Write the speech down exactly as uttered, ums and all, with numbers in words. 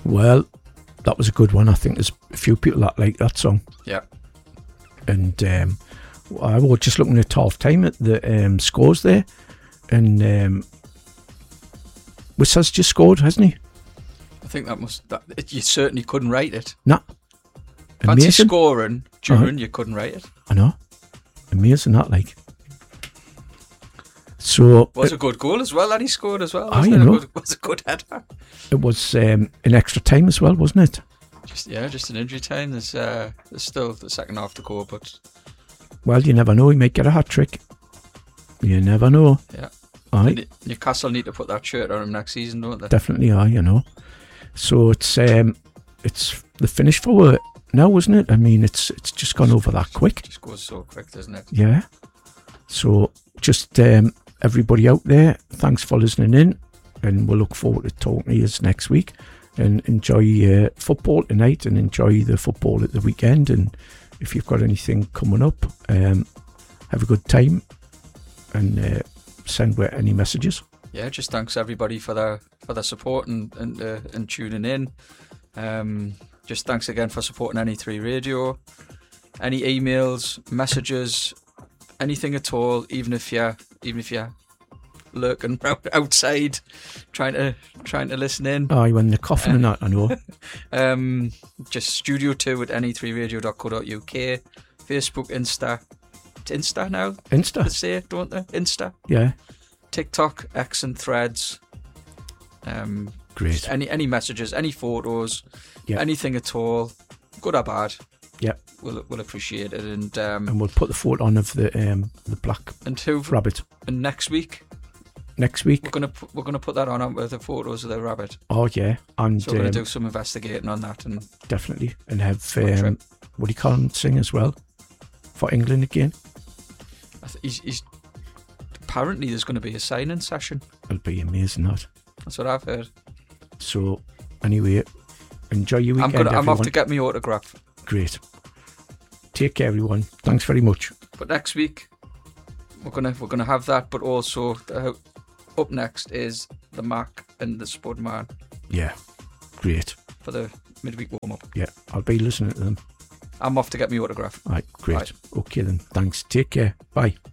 Well, that was a good one. I think there's a few people that like that song. Yeah. And um, I was just looking at half time at the um, scores there, and um, Wissers just scored, hasn't he? I think that must. That, it, you certainly couldn't rate it. Nah. Fancy Amazing. scoring during, Uh-huh. you couldn't rate it. I know. Amazing that, like. So Was it, a good goal as well that he scored as well. Ah, Wasn't you it? know. It was, was a good header. it was um, in extra time as well, wasn't it? Just yeah, just an injury time. There's uh, there's still the second half to go, but Well, you never know. He might get a hat trick. You never know. yeah. Aye. N- Newcastle need to put that shirt on him next season, don't they? Definitely are, you know. So it's um, it's the finish for it now, isn't it? I mean, it's it's just gone over that quick. Just goes so quick, doesn't it? Yeah. So just um, everybody out there, thanks for listening in, and we'll look forward to talking to you next week. And enjoy uh, football tonight, and enjoy the football at the weekend. And if you've got anything coming up, um, have a good time, and uh, send where any messages. Yeah, just thanks everybody for their for their support and and uh, and tuning in. Um, just thanks again for supporting N E three Radio. Any emails, messages, anything at all, even if you're even if you're lurking out- outside, trying to trying to listen in. Oh, you went in the coffin and that, I know. Um, just studio two at N E three radio dot co dot U K, Facebook, Insta, it's Insta now. They Insta, say, don't they? Insta, yeah, TikTok, X, and Threads. Um, great. just any any messages, any photos, Yeah. anything at all, good or bad. Yeah. we'll we'll appreciate it. And um, And we'll put the photo on of the um, the black and who rabbit and next week next week. we're gonna put, we're gonna put that on with the photos of the rabbit. Oh yeah, and So we're gonna um, do some investigating on that. And definitely, and have Good um, trip. what do you call him sing as well for England again. I th- he's, he's apparently there's going to be a signing session. It'll be amazing that. That's what I've heard. So anyway, enjoy your I'm weekend, gonna I'm everyone. off to get my autograph. Great. Take care, everyone. Thanks very much. But next week we're gonna we're gonna have that. But also uh, up next is the Mac and the Spudman Yeah, great. for the midweek warm up. Yeah, I'll be listening to them. I'm off to get my autograph. All right, great. Right. Okay then. Thanks. Take care. Bye.